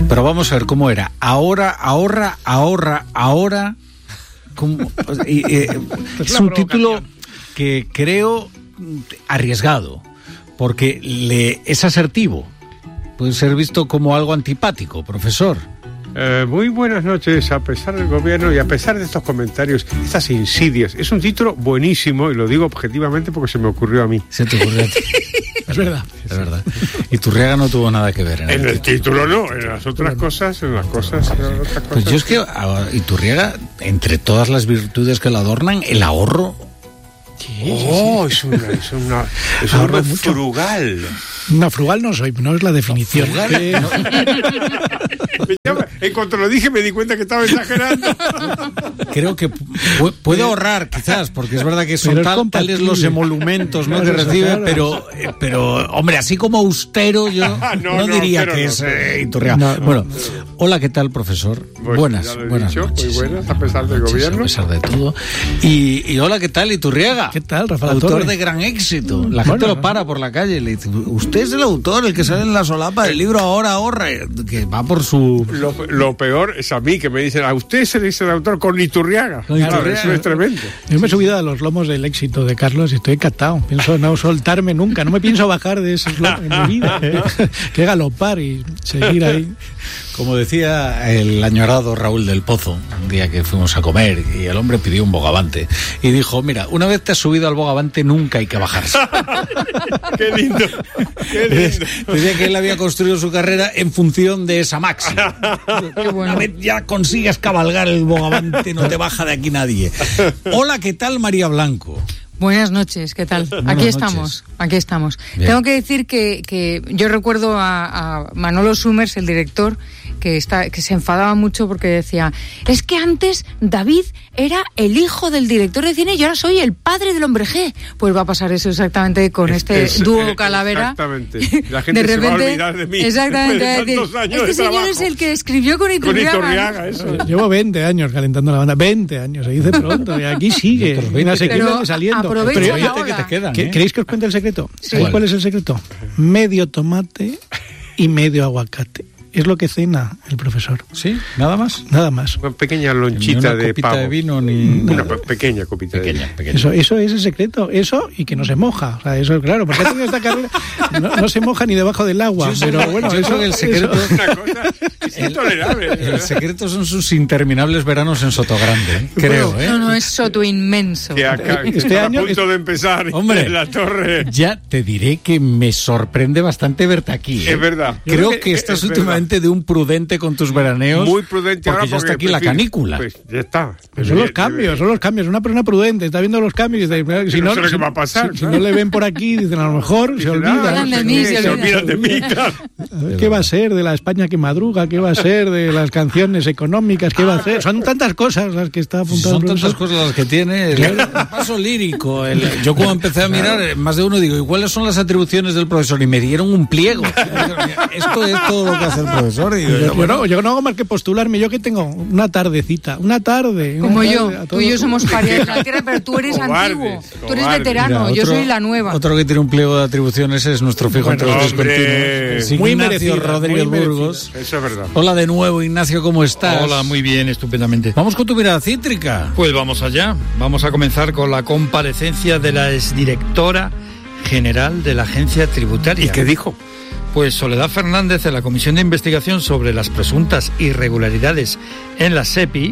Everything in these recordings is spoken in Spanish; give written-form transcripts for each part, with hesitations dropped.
Pero vamos a ver cómo era. Ahora. Es un título que creo arriesgado, porque es asertivo. Puede ser visto como algo antipático, profesor. Muy buenas noches, a pesar del gobierno y a pesar de estos comentarios, estas insidias. Es un título buenísimo y lo digo objetivamente porque se me ocurrió a mí. Se te ocurrió a ti. Es verdad. Es verdad. Y Turriaga no tuvo nada que ver en el título no, en las otras cosas, Pues yo es que Iturriaga, entre todas las virtudes que la adornan, el ahorro. Es una frugal. No, frugal no soy, no es la definición. En cuanto lo dije me di cuenta que estaba exagerando. Creo que puede ahorrar, quizás, porque es verdad que son tales los emolumentos, ¿no?, que recibe, pero hombre, así como austero yo no diría que es Iturriaga. Bueno, hola, ¿qué tal, profesor? Buenas noches. Muy buenas, a pesar del gobierno. A pesar de todo. Y hola, ¿qué tal, Iturriaga? ¿Qué tal, Rafael? Autor de gran éxito. La gente lo para por la calle y le dice, usted es el autor, el que sale en la solapa del libro Ahorra, que va por su... Lo peor es a mí, que me dicen, a usted se le dice el autor con Iturriaga. Claro, eso es tremendo. Yo me he subido a los lomos del éxito de Carlos y estoy encantado. Pienso no soltarme nunca, no me pienso bajar de esos lomos en mi vida. Que galopar y seguir ahí. Como decía el añorado Raúl del Pozo, un día que fuimos a comer y el hombre pidió un bogavante y dijo, mira, una vez te has subido al bogavante nunca hay que bajarse. Qué lindo. Decía que él había construido su carrera en función de esa máxima. Qué bueno. Una vez ya consigues cabalgar el bogavante, no te baja de aquí nadie. Hola, ¿qué tal, María Blanco? Buenas noches, ¿qué tal? Aquí estamos. Bien. Tengo que decir que yo recuerdo a Manolo Summers, el director, que se enfadaba mucho porque decía, es que antes David era el hijo del director de cine y ahora soy el padre del hombre G. Pues va a pasar eso exactamente con este dúo Calavera. Exactamente. La gente de repente, se va a olvidar de mí. Exactamente. Este señor es el que escribió con Iturriaga. Eso. Llevo 20 años calentando la banda. 20 años, se dice pronto. Y aquí sigue. Una sequía saliendo. Pero que te quedan, ¿Queréis que os cuente el secreto? Sí. ¿Sabéis cuál es el secreto? Medio tomate y medio aguacate. Es lo que cena el profesor. ¿Sí? ¿Nada más? Nada más. Una pequeña lonchita de pavo. De vino, ni... Una pequeña copita de vino. Eso es el secreto. Eso y que no se moja. O sea, eso, claro, porque ha tenido esta carrera. No se moja ni debajo del agua. Pero bueno, yo creo que el secreto... Es una cosa es intolerable. El secreto son sus interminables veranos en Sotogrande, creo. No, es Soto inmenso. Que acá, este año a punto de empezar, hombre, en la torre. Ya te diré que me sorprende bastante verte aquí. Es verdad. Creo que estás últimamente de un prudente con tus veraneos. Muy prudente porque ahora. Ya está aquí la canícula. Pues ya está. Son los cambios. Una persona prudente está viendo los cambios y dice, si no sé qué va a pasar. Si no le ven por aquí, dicen, a lo mejor se olvidan. Se olvidan de mí, claro. ¿Qué va a ser de la España que madruga? ¿Qué va a ser de las canciones económicas? ¿Qué va a ser? Son tantas cosas las que está apuntado. Son tantas cosas las que tiene el paso lírico. Yo como empecé a mirar, más de uno digo, ¿y cuáles son las atribuciones del profesor? Y me dieron un pliego. Esto es todo lo que hace el profesor. Y yo no hago más que postularme. Yo que tengo una tardecita, una tarde. Como yo. Tú y yo somos parias de la tierra, pero tú eres antiguo. Tú eres veterano. Mira, yo soy la nueva. Otro que tiene un pliego de atribuciones es nuestro fijo entre los discontinuos. Muy Ignacio merecido, Rodríguez Burgos. Eso es verdad. Hola de nuevo, Ignacio, ¿cómo estás? Hola, muy bien, estupendamente. Vamos con tu mirada cítrica. Pues vamos allá. Vamos a comenzar con la comparecencia de la exdirectora general de la Agencia Tributaria. ¿Y qué dijo? Pues Soledad Fernández, en la Comisión de Investigación sobre las presuntas irregularidades en la SEPI,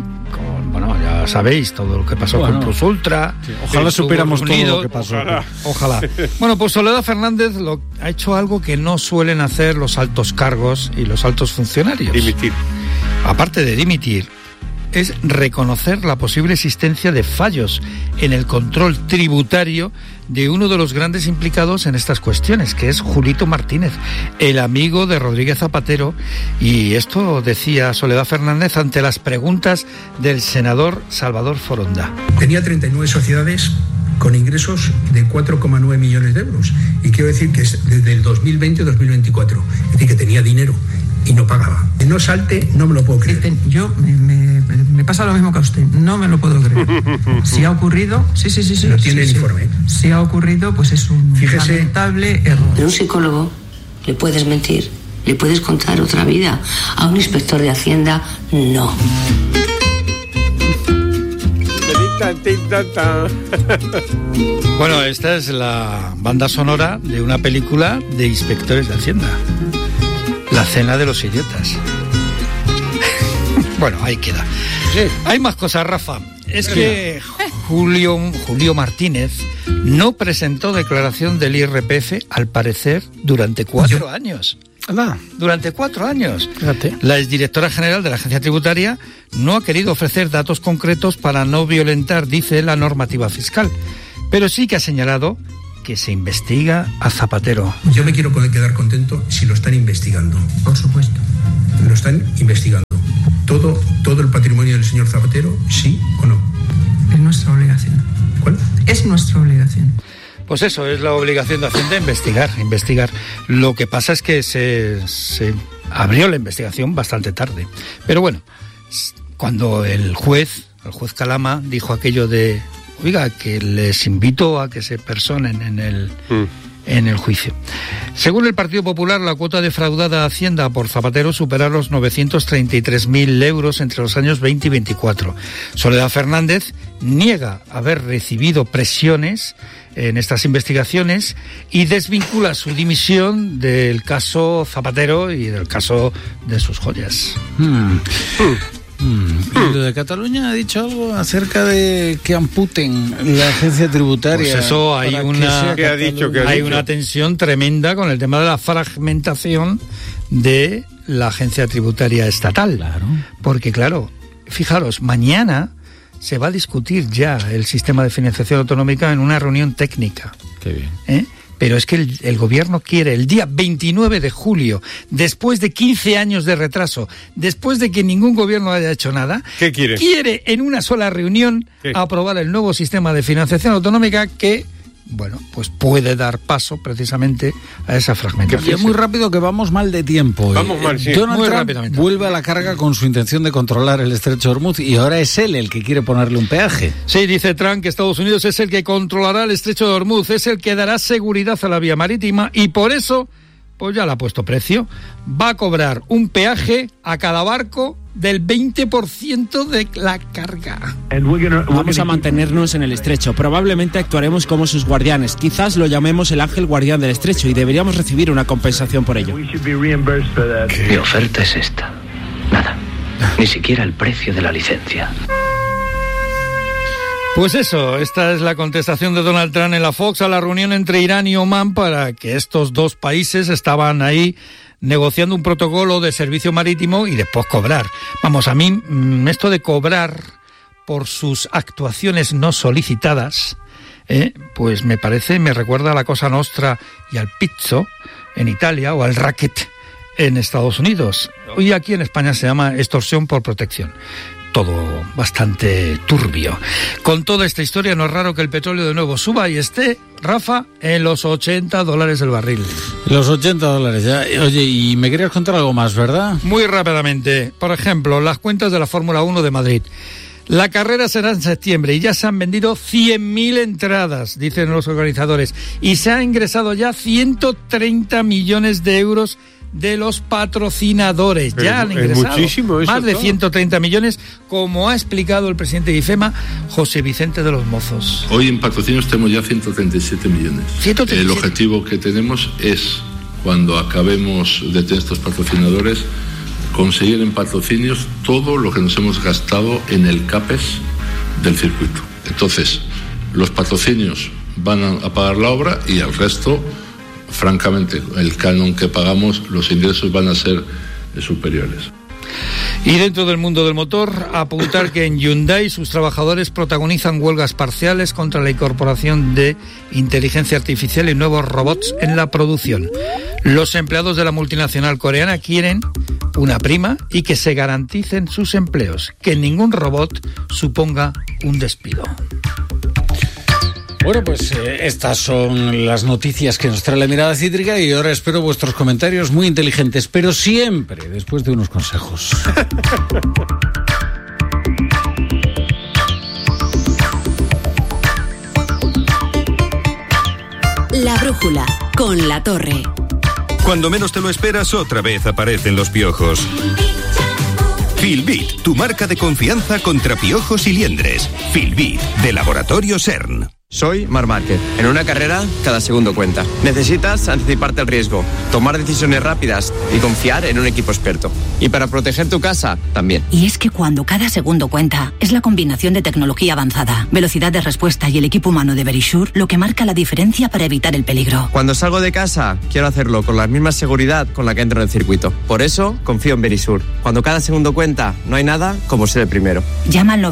ya sabéis todo lo que pasó con Plus Ultra. Sí, ojalá supiéramos todo lo que pasó. Ojalá. Bueno, pues Soledad Fernández ha hecho algo que no suelen hacer los altos cargos y los altos funcionarios. Dimitir. Aparte de dimitir, es reconocer la posible existencia de fallos en el control tributario de uno de los grandes implicados en estas cuestiones, que es Julito Martínez, el amigo de Rodríguez Zapatero, y esto decía Soledad Fernández ante las preguntas del senador Salvador Foronda. Tenía 39 sociedades con ingresos de 4,9 millones de euros, y quiero decir que es desde el 2020 a 2024, es decir, que tenía dinero y no pagaba. Que no salte, no me lo puedo creer. Yo me pasa lo mismo que a usted, no me lo puedo creer. Si ha ocurrido, sí. No tiene el informe. Si ha ocurrido, pues es un lamentable error. Pero un psicólogo le puedes mentir ¿Le puedes contar otra vida? A un inspector de Hacienda, no. Bueno, esta es la banda sonora de una película de inspectores de Hacienda. La cena de los idiotas. Bueno, ahí queda. Sí. Hay más cosas, Rafa. Es que Julio Martínez no presentó declaración del IRPF, al parecer, durante 4 años. Durante 4 años. Fíjate. La exdirectora general de la Agencia Tributaria no ha querido ofrecer datos concretos para no violentar, dice, la normativa fiscal. Pero sí que ha señalado que se investiga a Zapatero. Yo me quiero quedar contento si lo están investigando. Por supuesto. Lo están investigando. Todo el patrimonio del señor Zapatero, ¿sí o no? Es nuestra obligación. ¿Cuál? Es nuestra obligación. Pues eso, es la obligación de Hacienda, investigar. Lo que pasa es que se abrió la investigación bastante tarde. Pero bueno, cuando el juez Calama dijo aquello de, oiga, que les invito a que se personen en el juicio. Según el Partido Popular, la cuota defraudada a Hacienda por Zapatero supera los 933.000 euros entre los años 20 y 24. Soledad Fernández niega haber recibido presiones en estas investigaciones y desvincula su dimisión del caso Zapatero y del caso de sus joyas. ¿Lo de Cataluña ha dicho algo acerca de que amputen la agencia tributaria? Pues eso, hay una tensión tremenda con el tema de la fragmentación de la agencia tributaria estatal. Claro. Porque, claro, fijaros, mañana se va a discutir ya el sistema de financiación autonómica en una reunión técnica. Qué bien. Pero es que el gobierno quiere el día 29 de julio, después de 15 años de retraso, después de que ningún gobierno haya hecho nada, ¿qué quiere? Quiere en una sola reunión aprobar el nuevo sistema de financiación autonómica que, bueno, pues puede dar paso precisamente a esa fragmentación. Y muy rápido, que vamos mal de tiempo. Vamos mal, sí. Donald muy Trump rápidamente vuelve a la carga con su intención de controlar el estrecho de Hormuz y ahora es él el que quiere ponerle un peaje. Sí, dice Trump que Estados Unidos es el que controlará el estrecho de Hormuz, es el que dará seguridad a la vía marítima y por eso, pues ya le ha puesto precio. Va a cobrar un peaje a cada barco del 20% de la carga. Vamos a mantenernos en el estrecho. Probablemente actuaremos como sus guardianes. Quizás lo llamemos el ángel guardián del estrecho y deberíamos recibir una compensación por ello. Mi oferta es esta. Nada. Ni siquiera el precio de la licencia. Pues eso, esta es la contestación de Donald Trump en la Fox a la reunión entre Irán y Omán para que estos dos países estaban ahí negociando un protocolo de servicio marítimo y después cobrar. Vamos, a mí esto de cobrar por sus actuaciones no solicitadas, pues me recuerda a la Cosa Nostra y al pizzo en Italia o al racket en Estados Unidos. Hoy aquí en España se llama extorsión por protección. Todo bastante turbio. Con toda esta historia no es raro que el petróleo de nuevo suba y esté, Rafa, en los $80 el barril. Los $80 ya. Oye, y me querías contar algo más, ¿verdad? Muy rápidamente. Por ejemplo, las cuentas de la Fórmula 1 de Madrid. La carrera será en septiembre y ya se han vendido 100.000 entradas, dicen los organizadores, y se ha ingresado ya 130 millones de euros de los patrocinadores. Pero ya han ingresado más de todo. 130 millones, como ha explicado el presidente de IFEMA, José Vicente de los Mozos. Hoy en patrocinios tenemos ya 137 millones. 137. El objetivo que tenemos es, cuando acabemos de tener estos patrocinadores, conseguir en patrocinios todo lo que nos hemos gastado en el CAPEX del circuito. Entonces, los patrocinios van a pagar la obra y el resto, francamente, el canon que pagamos, los ingresos van a ser superiores. Y dentro del mundo del motor, apuntar que en Hyundai sus trabajadores protagonizan huelgas parciales contra la incorporación de inteligencia artificial y nuevos robots en la producción. Los empleados de la multinacional coreana quieren una prima y que se garanticen sus empleos, que ningún robot suponga un despido. Bueno, pues estas son las noticias que nos trae la Mirada Cítrica y ahora espero vuestros comentarios muy inteligentes, pero siempre después de unos consejos. La brújula con La Torre. Cuando menos te lo esperas, otra vez aparecen los piojos. Filbit, tu marca de confianza contra piojos y liendres. Filbit, de Laboratorio CERN. Soy Marc Márquez. En una carrera, cada segundo cuenta. Necesitas anticiparte al riesgo, tomar decisiones rápidas y confiar en un equipo experto. Y para proteger tu casa, también. Y es que cuando cada segundo cuenta, es la combinación de tecnología avanzada, velocidad de respuesta y el equipo humano de Verisure lo que marca la diferencia para evitar el peligro. Cuando salgo de casa, quiero hacerlo con la misma seguridad con la que entro en el circuito. Por eso, confío en Verisure. Cuando cada segundo cuenta, no hay nada como ser el primero. Llama al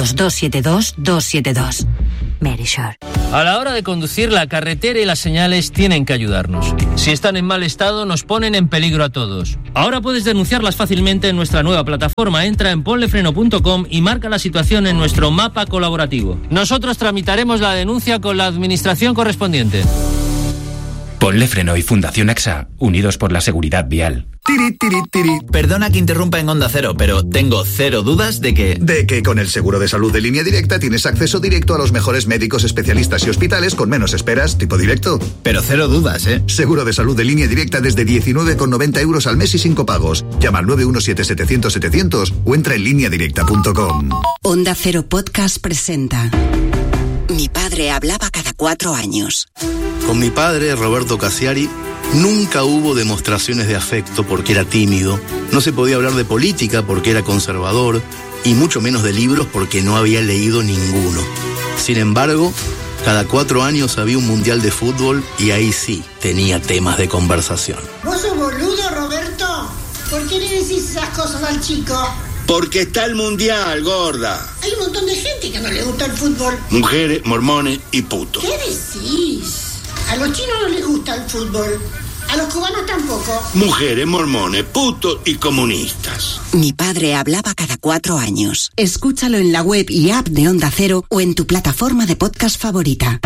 900-272-272. Verisure. A la hora de conducir, la carretera y las señales tienen que ayudarnos. Si están en mal estado, nos ponen en peligro a todos. Ahora puedes denunciarlas fácilmente en nuestra nueva plataforma. Entra en ponlefreno.com y marca la situación en nuestro mapa colaborativo. Nosotros tramitaremos la denuncia con la administración correspondiente. Ponle Freno y Fundación AXA, unidos por la seguridad vial. Perdona que interrumpa en Onda Cero, pero tengo cero dudas de que con el seguro de salud de Línea Directa tienes acceso directo a los mejores médicos, especialistas y hospitales con menos esperas, tipo directo. Pero cero dudas, ¿eh? Seguro de salud de Línea Directa desde 19,90 euros al mes y 5 pagos. Llama al 917-700-700 o entra en lineadirecta.com. Onda Cero Podcast presenta Mi padre hablaba cada 4 años. Con mi padre, Roberto Cassiari, nunca hubo demostraciones de afecto porque era tímido, no se podía hablar de política porque era conservador y mucho menos de libros porque no había leído ninguno. Sin embargo, cada 4 años había un mundial de fútbol y ahí sí tenía temas de conversación. ¿Vos sos boludo, Roberto? ¿Por qué le decís esas cosas al chico? Porque está el mundial, gorda. Hay un montón de gente que no le gusta el fútbol. Mujeres, mormones y putos. ¿Qué decís? A los chinos no les gusta el fútbol. A los cubanos tampoco. Mujeres, mormones, putos y comunistas. Mi padre hablaba cada 4 años. Escúchalo en la web y app de Onda Cero o en tu plataforma de podcast favorita.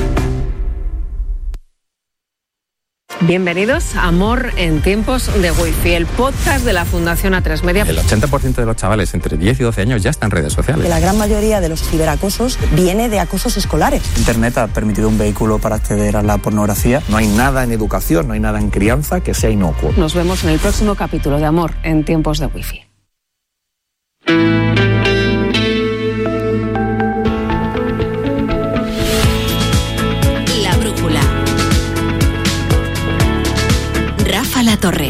Bienvenidos a Amor en tiempos de Wi-Fi, el podcast de la Fundación A3 Media. El 80% de los chavales entre 10 y 12 años ya están en redes sociales. Que la gran mayoría de los ciberacosos viene de acosos escolares. Internet ha permitido un vehículo para acceder a la pornografía. No hay nada en educación, no hay nada en crianza que sea inocuo. Nos vemos en el próximo capítulo de Amor en tiempos de Wi-Fi. Rafa La Torre.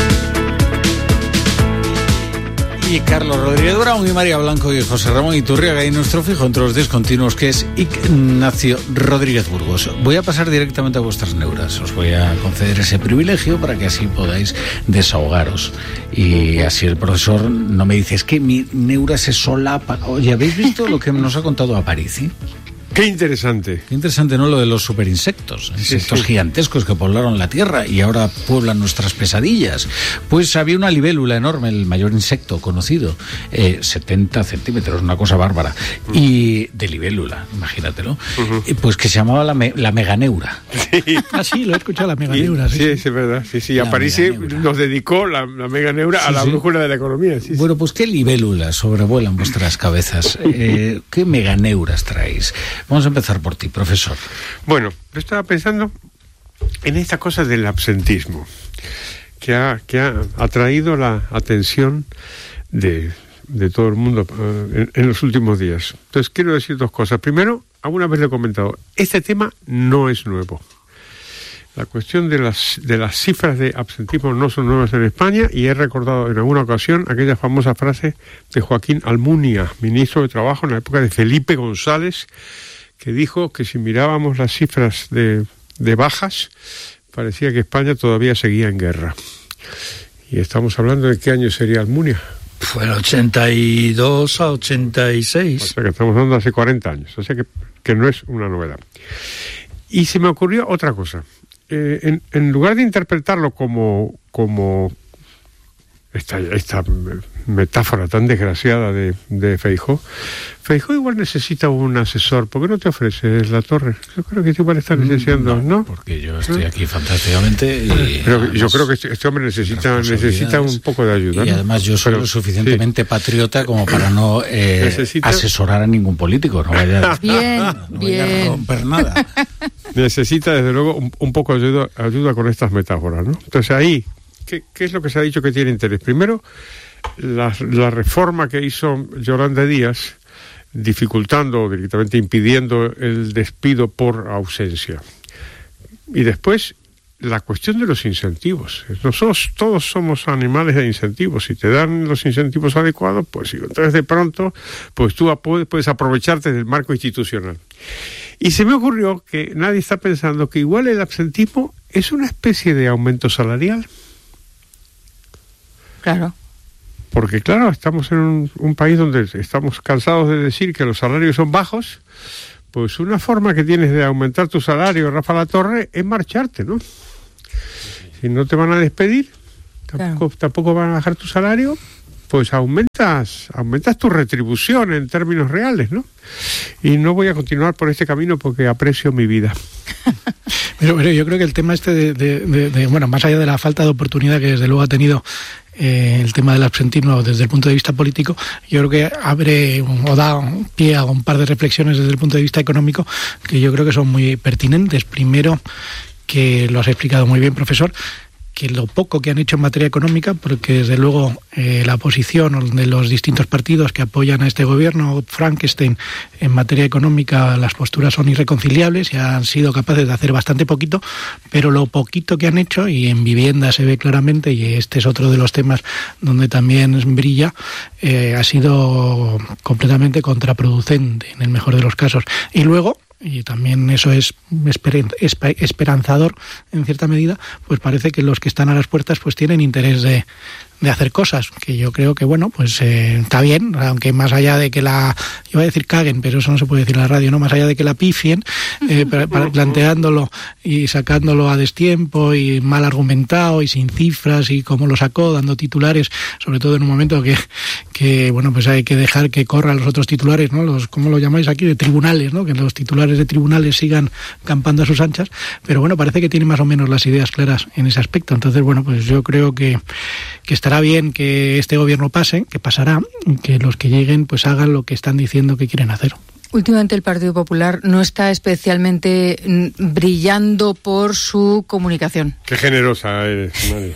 Y Carlos Rodríguez Brown y María Blanco y José Ramón Iturriaga y nuestro fijo entre los discontinuos que es Ignacio Rodríguez Burgos. Voy a pasar directamente a vuestras neuras. Os voy a conceder ese privilegio para que así podáis desahogaros. Y así el profesor no me dice, es que mi neura se solapa. Oye, ¿habéis visto lo que nos ha contado Aparici? Qué interesante. Qué interesante, ¿no? Lo de los superinsectos. Insectos gigantescos que poblaron la Tierra y ahora pueblan nuestras pesadillas. Pues había una libélula enorme, el mayor insecto conocido. 70 centímetros, una cosa bárbara. Y de libélula, imagínatelo. Pues que se llamaba la meganeura. Sí. Ah, sí, lo he escuchado, la meganeura. Sí, es verdad. Sí. Aparici nos dedicó la meganeura a la brújula de la economía. Bueno, pues ¿qué libélulas sobrevuelan vuestras cabezas? ¿Qué meganeuras traéis? Vamos a empezar por ti, profesor. Bueno, yo estaba pensando en esta cosa del absentismo, que ha atraído la atención de todo el mundo en los últimos días. Entonces, quiero decir 2 cosas. Primero, alguna vez le he comentado, este tema no es nuevo. La cuestión de las cifras de absentismo no son nuevas en España y he recordado en alguna ocasión aquella famosa frase de Joaquín Almunia, ministro de Trabajo en la época de Felipe González, que dijo que si mirábamos las cifras de bajas, parecía que España todavía seguía en guerra. Y estamos hablando de qué año sería Almunia. Fue el 82 a 86. O sea que estamos hablando de hace 40 años, o sea que no es una novedad. Y se me ocurrió otra cosa. En lugar de interpretarlo como esta metáfora tan desgraciada de Feijóo. Feijóo igual necesita un asesor. ¿Por qué no te ofreces la torre? Yo creo que igual está necesitando, ¿no? Porque yo estoy aquí fantásticamente. Pero además, yo creo que este hombre necesita un poco de ayuda. Y además yo soy lo suficientemente patriota como para no asesorar a ningún político. No vaya a romper nada. Necesita, desde luego, un poco de ayuda con estas metáforas, ¿no? Entonces ahí, ¿qué es lo que se ha dicho que tiene interés? Primero, la reforma que hizo Yolanda Díaz, dificultando, directamente impidiendo el despido por ausencia. Y después, la cuestión de los incentivos. Nosotros todos somos animales de incentivos. Si te dan los incentivos adecuados, pues entonces de pronto, pues tú puedes aprovecharte del marco institucional. Y se me ocurrió que nadie está pensando que igual el absentismo es una especie de aumento salarial. Claro. Porque claro, estamos en un país donde estamos cansados de decir que los salarios son bajos. Pues una forma que tienes de aumentar tu salario, Rafa Latorre, es marcharte, ¿no? Si no te van a despedir, tampoco van a bajar tu salario, pues aumentas tu retribución en términos reales, ¿no? Y no voy a continuar por este camino porque aprecio mi vida. Pero yo creo que el tema bueno, más allá de la falta de oportunidad que desde luego ha tenido el tema del absentismo desde el punto de vista político, yo creo que abre o da pie a un par de reflexiones desde el punto de vista económico que yo creo que son muy pertinentes. Primero, que lo has explicado muy bien, profesor, que lo poco que han hecho en materia económica, porque desde luego la oposición de los distintos partidos que apoyan a este gobierno, Frankenstein, en materia económica las posturas son irreconciliables y han sido capaces de hacer bastante poquito, pero lo poquito que han hecho, y en vivienda se ve claramente, y este es otro de los temas donde también brilla, ha sido completamente contraproducente en el mejor de los casos. Y luego, y también eso es esperanzador en cierta medida, pues parece que los que están a las puertas pues tienen interés de hacer cosas, que yo creo que bueno, pues está bien, aunque más allá de que iba a decir caguen, pero eso no se puede decir en la radio, ¿no? Más allá de que la pifien, planteándolo y sacándolo a destiempo y mal argumentado y sin cifras y cómo lo sacó, dando titulares, sobre todo en un momento que bueno, pues hay que dejar que corran los otros titulares, ¿no? ¿Cómo lo llamáis aquí? De tribunales, ¿no? Que los titulares de tribunales sigan campando a sus anchas, pero bueno, parece que tiene más o menos las ideas claras en ese aspecto. Entonces, bueno, pues yo creo que estará bien que este gobierno pase, que pasará, que los que lleguen pues hagan lo que están diciendo que quieren hacer. Últimamente el Partido Popular no está especialmente brillando por su comunicación. Qué generosa eres, María.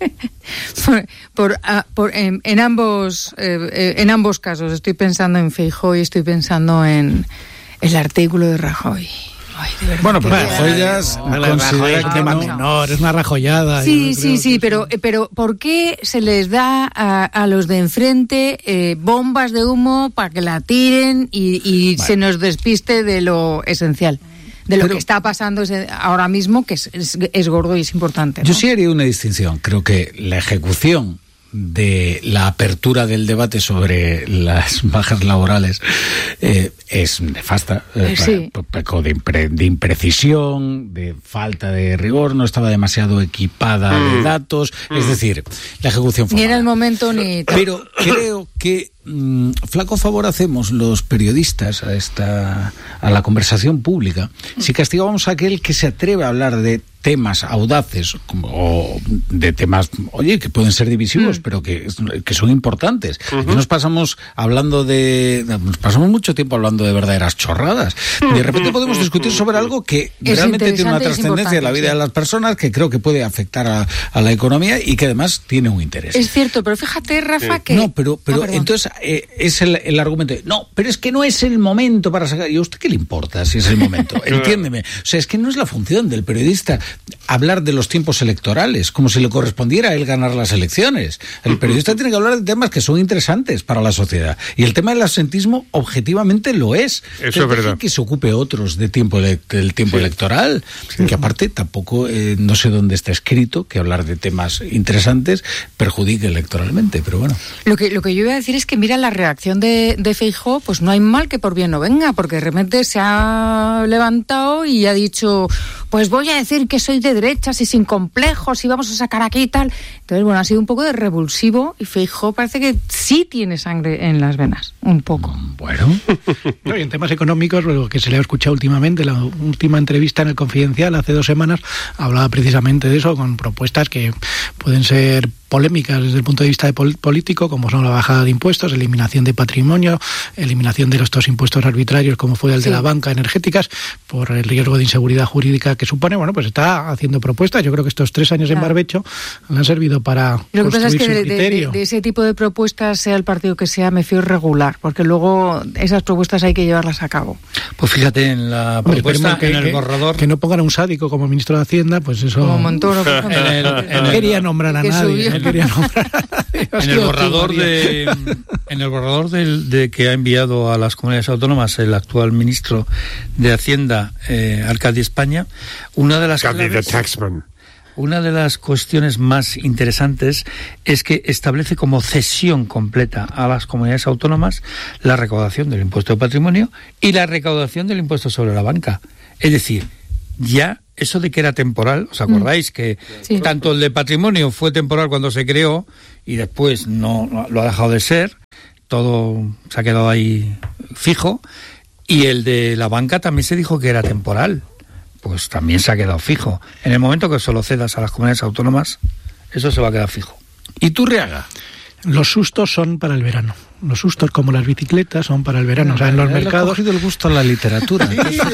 En ambos casos, estoy pensando en Feijóo y estoy pensando en el artículo de Rajoy. Ay, de verdad. Bueno, pues joyas considera que no, es una rajollada. Sí, pero ¿por qué se les da a los de enfrente bombas de humo para que la tiren y se nos despiste de lo esencial? De lo que está pasando ahora mismo, que es gordo y es importante, ¿no? Yo sí haría una distinción. Creo que la ejecución de la apertura del debate sobre las bajas laborales es nefasta, peco de imprecisión, de falta de rigor, no estaba demasiado equipada de datos, es decir, la ejecución fue ni era el momento ni... Pero creo que flaco favor hacemos los periodistas a la conversación pública si castigamos a aquel que se atreve a hablar de temas audaces o de temas, oye, que pueden ser divisivos, pero que son importantes. Aquí nos pasamos mucho tiempo hablando de verdaderas chorradas. De repente podemos discutir sobre algo que realmente tiene una trascendencia en la vida de las personas, que creo que puede afectar a la economía y que además tiene un interés. Es cierto, pero fíjate, Rafa, que... No, pero entonces es el argumento de, no, pero es que no es el momento para sacar... ¿Y a usted qué le importa si es el momento? Entiéndeme. O sea, es que no es la función del periodista hablar de los tiempos electorales, como si le correspondiera a él ganar las elecciones. El periodista tiene que hablar de temas que son interesantes para la sociedad. Y el tema del absentismo, objetivamente, lo es. Eso es verdad. Que se ocupe otros del tiempo electoral. Sí. Que aparte, tampoco, no sé dónde está escrito que hablar de temas interesantes perjudique electoralmente, pero bueno. Lo que yo iba a decir es que, mira, la reacción de Feijóo, pues no hay mal que por bien no venga, porque de repente se ha levantado y ha dicho, pues voy a decir que que soy de derechas y sin complejos y vamos a sacar aquí y tal. Entonces, bueno, ha sido un poco de revulsivo y Feijóo parece que sí tiene sangre en las venas, un poco. Bueno. No, y en temas económicos, lo que se le ha escuchado últimamente, la última entrevista en El Confidencial hace 2 semanas, hablaba precisamente de eso, con propuestas que pueden ser polémicas desde el punto de vista político, como son la bajada de impuestos, eliminación de patrimonio, eliminación de estos impuestos arbitrarios como fue el de la banca, energéticas, por el riesgo de inseguridad jurídica que supone. Bueno, pues está haciendo propuestas. Yo creo que estos 3 años en barbecho le han servido para lo que pasa es que de ese tipo de propuestas, sea el partido que sea, me fío regular, porque luego esas propuestas hay que llevarlas a cabo. Pues fíjate, en la propuesta, en el borrador... Que no pongan a un sádico como ministro de Hacienda, pues eso... Como Montoro, por ejemplo. No quería nombrar a nadie. En el borrador de que ha enviado a las comunidades autónomas el actual ministro de Hacienda, Arcadi España, una de las cuestiones más interesantes es que establece como cesión completa a las comunidades autónomas la recaudación del impuesto de patrimonio y la recaudación del impuesto sobre la banca. Es decir, ya eso de que era temporal, ¿os acordáis? Que tanto el de patrimonio fue temporal cuando se creó y después no lo ha dejado de ser, todo se ha quedado ahí fijo, y el de la banca también se dijo que era temporal, pues también se ha quedado fijo. En el momento que se lo cedas a las comunidades autónomas, eso se va a quedar fijo. ¿Y tú, Riaga? Los sustos son para el verano. Los sustos, como las bicicletas, son para el verano. O sea, en los mercados... Ha cogido el gusto a la literatura.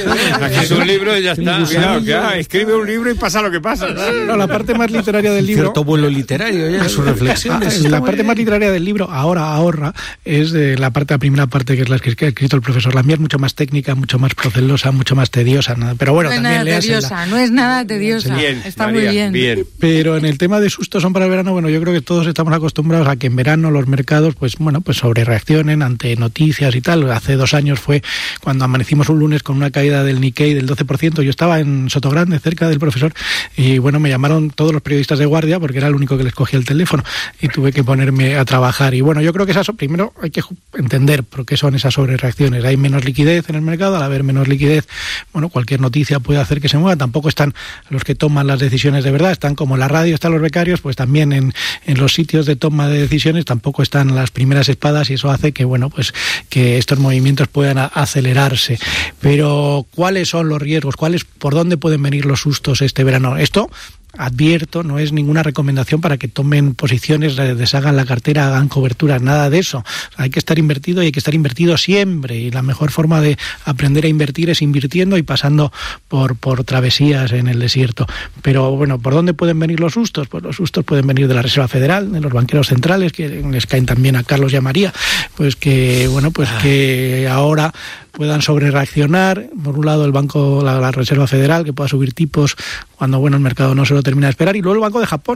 Es un libro y ya está. Cuidado, escribe un libro y pasa lo que pasa. No, la parte más literaria del libro... Cierto vuelo literario ya en sus reflexiones. La parte más literaria del libro, ahorra, es de la primera parte, que es la que ha escrito el profesor. La mía es mucho más técnica, mucho más procelosa, mucho más tediosa. Pero bueno, no también no es nada tediosa. Bien, está María, muy bien. Pero en el tema de sustos son para el verano, bueno, yo creo que todos estamos acostumbrados a que en verano los mercados, pues sobre reaccionen ante noticias y tal. Hace 2 años fue cuando amanecimos un lunes con una caída del Nikkei del 12%. Yo estaba en Sotogrande, cerca del profesor, y bueno, me llamaron todos los periodistas de guardia porque era el único que les cogía el teléfono y tuve que ponerme a trabajar. Y bueno, yo creo que primero hay que entender por qué son esas sobrereacciones. Hay menos liquidez en el mercado. Al haber menos liquidez, bueno, cualquier noticia puede hacer que se mueva. Tampoco están los que toman las decisiones de verdad. Están como en la radio, están los becarios, pues también en los sitios de toma de decisiones tampoco están las primeras espadas, y eso hace que, bueno, pues que estos movimientos puedan acelerarse. Pero ¿cuáles son los riesgos? ¿Por dónde pueden venir los sustos este verano? Esto, advierto, no es ninguna recomendación para que tomen posiciones, deshagan la cartera, hagan coberturas, nada de eso. O sea, hay que estar invertido y hay que estar invertido siempre, y la mejor forma de aprender a invertir es invirtiendo y pasando por travesías en el desierto. Pero bueno, ¿por dónde pueden venir los sustos? Pues los sustos pueden venir de la Reserva Federal, de los banqueros centrales, que les caen también a Carlos y a María, pues que que ahora puedan sobrereaccionar. Por un lado, la Reserva Federal, que pueda subir tipos cuando el mercado no se lo termina de esperar, y luego el Banco de Japón,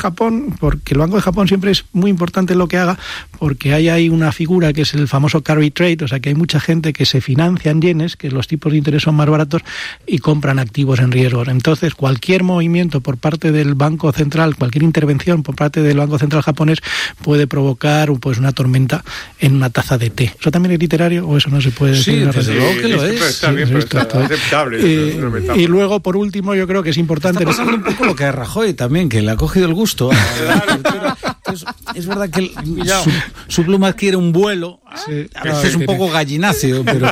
porque el Banco de Japón siempre es muy importante lo que haga, porque hay una figura que es el famoso carry trade, o sea que hay mucha gente que se financia en yenes, que los tipos de interés son más baratos, y compran activos en riesgo. Entonces, cualquier movimiento por parte del Banco Central, cualquier intervención por parte del Banco Central japonés puede provocar pues una tormenta en una taza de té. ¿Eso también es literario o eso no se puede decir? Sí, desde luego que lo es. Está bien, pero está aceptable. Y luego, por último, yo creo que es importante... Está pasando un poco lo que a Rajoy también, que le ha cogido el gusto. Entonces, es verdad que su pluma adquiere un vuelo, a veces un poco gallináceo, pero...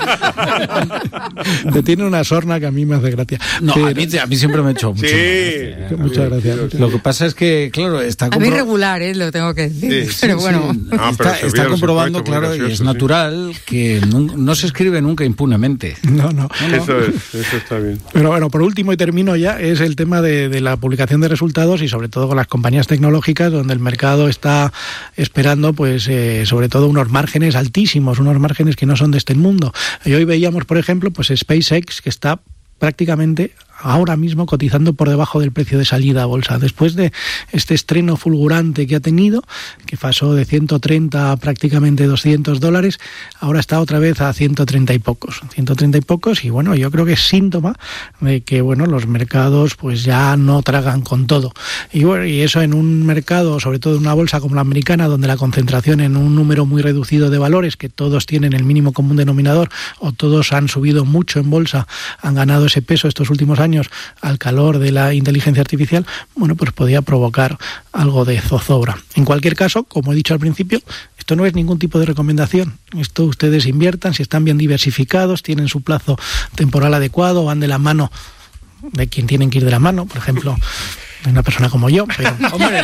Tiene una sorna que a mí me hace gracia. No, a mí siempre me ha hecho mucho. Sí, muchas gracias. Lo que pasa es que, claro, está... A mí regular, lo tengo que decir, pero bueno... Está comprobando, claro, y es natural que no se escribe nunca impunemente. No. Eso está bien. Pero bueno, por último, y termino ya, es el tema de la publicación de resultados, y sobre todo con las compañías tecnológicas, donde el mercado está esperando, pues, sobre todo unos márgenes altísimos, unos márgenes que no son de este mundo. Y hoy veíamos, por ejemplo, pues SpaceX, que está prácticamente ahora mismo cotizando por debajo del precio de salida a bolsa. Después de este estreno fulgurante que ha tenido, que pasó de 130 a prácticamente $200, ahora está otra vez a 130 y pocos. Y bueno, yo creo que es síntoma de que, bueno, los mercados pues ya no tragan con todo. Y bueno, y eso en un mercado, sobre todo en una bolsa como la americana, donde la concentración en un número muy reducido de valores, que todos tienen el mínimo común denominador, o todos han subido mucho en bolsa, han ganado ese peso estos últimos años, años al calor de la inteligencia artificial, bueno, pues podía provocar algo de zozobra. En cualquier caso, como he dicho al principio, esto no es ningún tipo de recomendación. Esto ustedes inviertan, si están bien diversificados, tienen su plazo temporal adecuado, van de la mano de quien tienen que ir de la mano, por ejemplo, de una persona como yo. Pero... Hombre,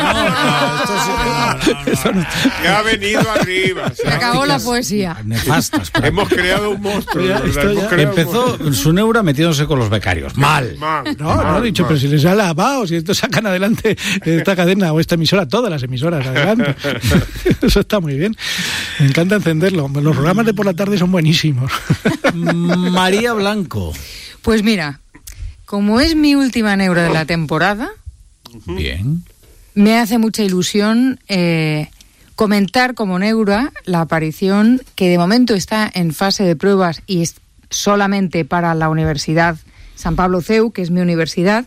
esto no. Ya ha venido arriba. Se acabó la poesía. Nefastas. Hemos creado un monstruo. Empezó su neura metiéndose con los becarios. Mal. No, he dicho, pero si les ha lavado, si esto sacan adelante esta cadena o esta emisora, todas las emisoras, adelante. Eso está muy bien. Me encanta encenderlo. Los programas de por la tarde son buenísimos. María Blanco. Pues mira, como es mi última neura de la temporada, bien, me hace mucha ilusión comentar como neura la aparición, que de momento está en fase de pruebas y es solamente para la Universidad San Pablo CEU, que es mi universidad,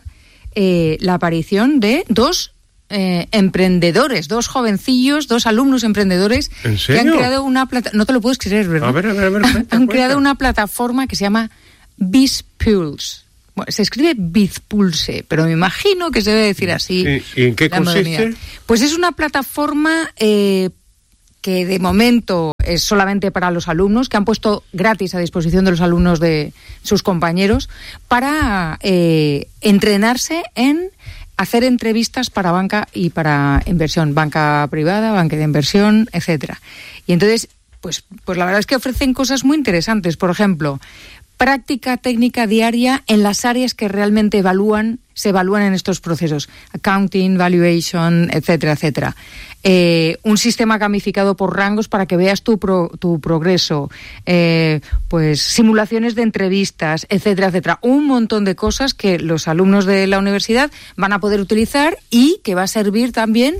la aparición de dos emprendedores, dos jovencillos, dos alumnos emprendedores. ¿En serio? Que han creado una plataforma, no te lo puedes creer, ¿verdad? A ver, han creado una plataforma que se llama BizPulse. Bueno, se escribe BizPulse, pero me imagino que se debe decir así. ¿Y en qué consiste? Pues es una plataforma que de momento es solamente para los alumnos, que han puesto gratis a disposición de los alumnos de sus compañeros para entrenarse en hacer entrevistas para banca y para inversión, banca privada, banca de inversión, etcétera. Y entonces, pues la verdad es que ofrecen cosas muy interesantes. Por ejemplo, práctica técnica diaria en las áreas que realmente se evalúan en estos procesos. Accounting, valuation, etcétera, etcétera. Un sistema gamificado por rangos para que veas tu progreso. Pues simulaciones de entrevistas, etcétera, etcétera. Un montón de cosas que los alumnos de la universidad van a poder utilizar y que va a servir también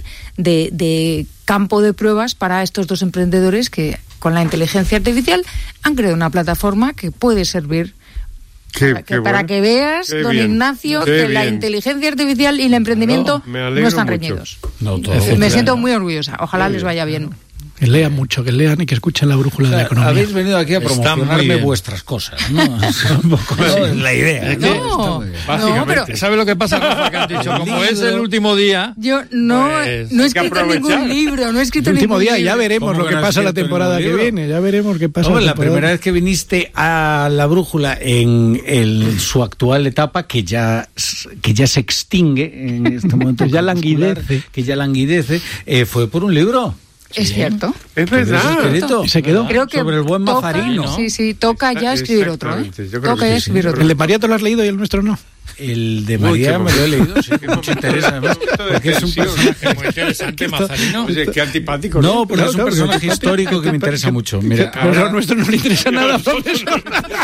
de campo de pruebas para estos dos emprendedores que con la inteligencia artificial han creado una plataforma que puede servir para que veas, don bien. Ignacio, que la inteligencia artificial y el emprendimiento no están reñidos. Me siento muy orgullosa. Ojalá les vaya bien. Que lean mucho, que lean y que escuchen la brújula de la economía. Habéis venido aquí a promocionarme vuestras cosas, ¿no? Es la idea. Básicamente. ¿Sabe lo que pasa, Rafa, que han dicho? Como es el último día... Yo no he escrito ningún libro, no he escrito el ningún último día, libro. Ya veremos lo que pasa la temporada que viene, ya veremos qué pasa. La primera vez que viniste a la brújula en su actual etapa, que ya se extingue en este momento, ya languidece, fue por un libro. Es cierto. Es verdad. Se quedó. Creo que sobre el buen Mazarino. Sí, toca ya escribir otro. Toca ya escribir otro. ¿El de María te lo has leído y el nuestro no? El de María me lo he leído, sí, que mucho interesa. Además, porque es un personaje muy interesante, Mazarino. Qué antipático. No, pero es un personaje histórico que me interesa mucho. Mira, pero a nuestro no le interesa nada, profesor.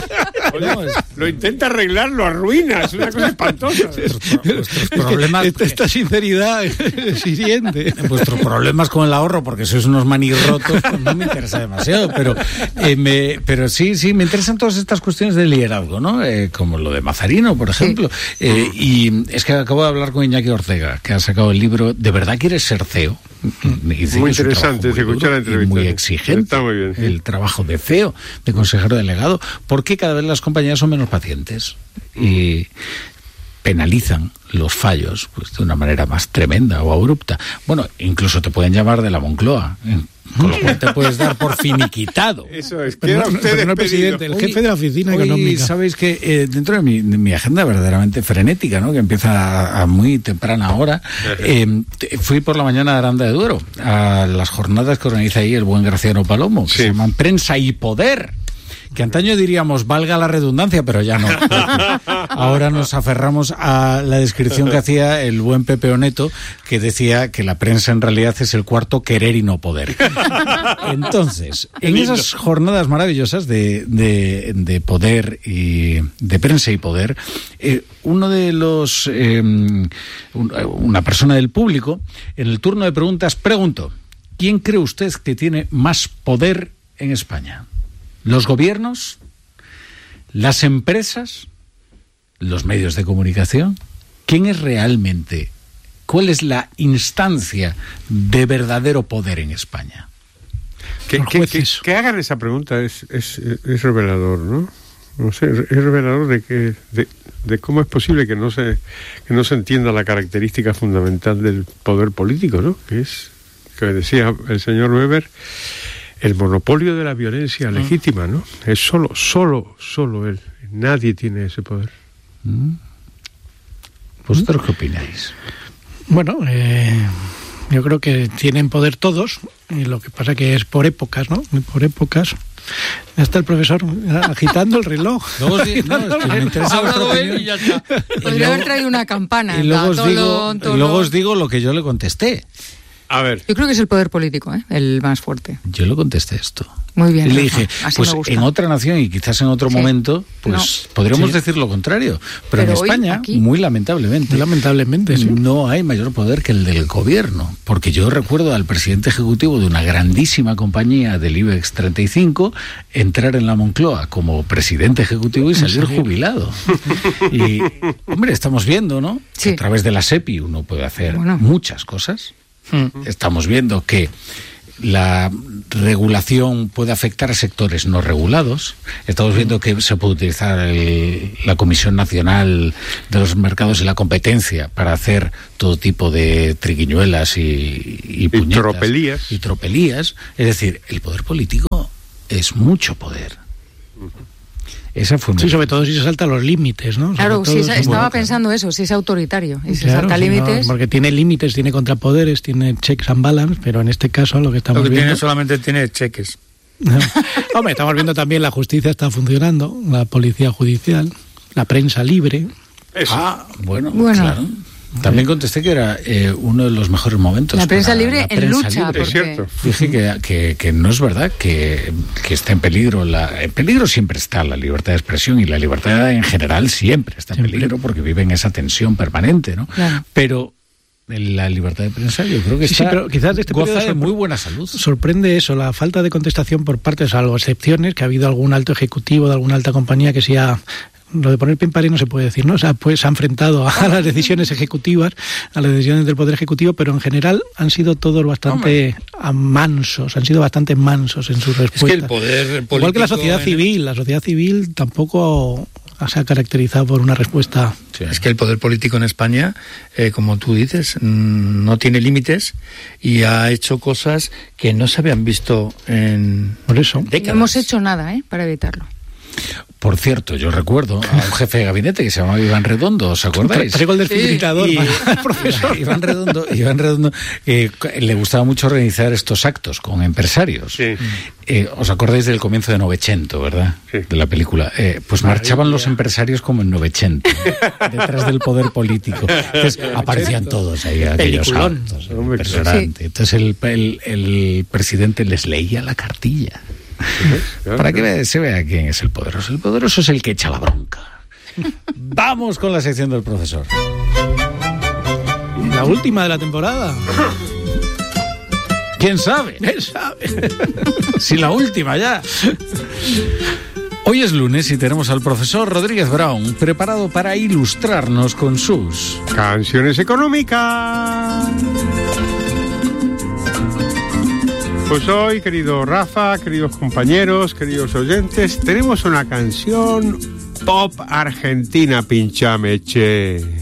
Lo intenta arreglar, lo arruina, es una cosa espantosa. Vuestros problemas... Esta sinceridad es hiriente. Vuestros problemas con el ahorro, porque sois unos manirrotos, pues no me interesa demasiado, pero sí, me interesan todas estas cuestiones de liderazgo, ¿no? Como lo de Mazarino, por ejemplo. Y es que acabo de hablar con Iñaki Ortega, que ha sacado el libro ¿De verdad quieres ser CEO? Muy interesante, se escucha la entrevista. Muy exigente. Está muy bien, sí. El trabajo de CEO, de consejero delegado, porque cada vez las compañías son menos pacientes y penalizan los fallos pues de una manera más tremenda o abrupta. Bueno, incluso te pueden llamar de la Moncloa, con lo cual te puedes dar por finiquitado. Eso es, que era usted no el presidente, el jefe de la oficina económica. Sabéis que dentro de mi agenda verdaderamente frenética, ¿no? Que empieza a muy temprana hora, fui por la mañana a Aranda de Duero a las jornadas que organiza ahí el buen Graciano Palomo, que se llaman Prensa y Poder. Que antaño diríamos, valga la redundancia, pero ya no. Ahora nos aferramos a la descripción que hacía el buen Pepe Oneto, que decía que la prensa en realidad es el cuarto querer y no poder. Entonces, en esas jornadas maravillosas de poder y de prensa y poder, uno de los una persona del público, en el turno de preguntas, preguntó: ¿quién cree usted que tiene más poder en España? ¿Los gobiernos? ¿Las empresas? ¿Los medios de comunicación? ¿Quién es realmente? ¿Cuál es la instancia de verdadero poder en España? Que hagan esa pregunta es revelador, ¿no? No sé, es revelador de cómo es posible que no se entienda la característica fundamental del poder político, ¿no? Que es, que decía el señor Weber, el monopolio de la violencia legítima, ¿no? Es solo él. Nadie tiene ese poder. ¿Vosotros qué opináis? Bueno, yo creo que tienen poder todos, y lo que pasa que es por épocas, ¿no? Por épocas. Ya está el profesor agitando el reloj. No, es que me interesa vuestra opinión. Y ya está. Podría haber traído una campana. Y luego os digo lo que yo le contesté. A ver. Yo creo que es el poder político, el más fuerte. Yo le contesté esto. Muy bien. Y le dije, pues en otra nación y quizás en otro momento, pues podríamos decir lo contrario. Pero en España, aquí, muy lamentablemente, no hay mayor poder que el del gobierno. Porque yo recuerdo al presidente ejecutivo de una grandísima compañía del IBEX 35 entrar en la Moncloa como presidente ejecutivo y salir jubilado. Y, hombre, estamos viendo, ¿no? Que a través de la SEPI uno puede hacer muchas cosas. Estamos viendo que la regulación puede afectar a sectores no regulados. Estamos viendo que se puede utilizar la Comisión Nacional de los Mercados y la Competencia para hacer todo tipo de triquiñuelas y puñetas, y tropelías. Es decir, el poder político es mucho poder. Esa fue sobre todo si se salta los límites, ¿no? Claro, estaba pensando eso, si es autoritario y se salta límites. Porque tiene límites, tiene contrapoderes, tiene checks and balance, pero en este caso lo que estamos viendo... solamente tiene cheques. Hombre, estamos viendo también la justicia está funcionando, la policía judicial, la prensa libre. Bueno. Claro. También contesté que era uno de los mejores momentos. La prensa libre en lucha. Porque... Es cierto. Dije que no es verdad que esté en peligro. En peligro siempre está la libertad de expresión, y la libertad en general siempre está en peligro porque vive en esa tensión permanente, ¿no? Claro. Pero la libertad de prensa yo creo que pero quizás este goza de muy buena salud. Sorprende eso, la falta de contestación por parte, salvo excepciones, que ha habido algún alto ejecutivo de alguna alta compañía que sea... Lo de poner pie en pared no se puede decir, ¿no? O sea, pues se ha enfrentado a las decisiones ejecutivas, a las decisiones del Poder Ejecutivo, pero en general han sido todos bastante mansos, han sido bastante mansos en sus respuestas. Es que el poder político... Igual que la sociedad civil tampoco se ha caracterizado por una respuesta... Sí. Es que el poder político en España, como tú dices, no tiene límites y ha hecho cosas que no se habían visto en décadas. No hemos hecho nada, para evitarlo. Por cierto, yo recuerdo a un jefe de gabinete que se llamaba Iván Redondo, ¿os acordáis? Traigo el desfibrilador, profesor. Iván Redondo, le gustaba mucho organizar estos actos con empresarios. Sí. ¿Os acordáis del comienzo de Novecento, verdad? Sí. De la película. Pues marchaban los empresarios como en Novecento, detrás del poder político. Entonces aparecían todos ahí, aquellos actos. Impresionante. Entonces el presidente les leía la cartilla. Para que se vea quién es el poderoso. El poderoso es el que echa la bronca. Vamos con la sección del profesor. La última de la temporada. ¿Quién sabe? Si la última ya. Hoy es lunes y tenemos al profesor Rodríguez Brown preparado para ilustrarnos con sus canciones económicas. Pues hoy, querido Rafa, queridos compañeros, queridos oyentes, tenemos una canción pop argentina, pinchame, che.